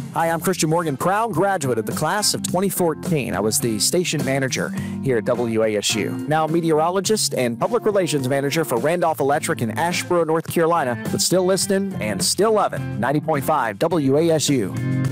Hi, I'm Christian Morgan, proud graduate of the class of 2014. I was the station manager here at WASU. Now meteorologist and public relations manager for Randolph Electric in Asheboro, North Carolina, but still listening and still loving 90.5 WASU.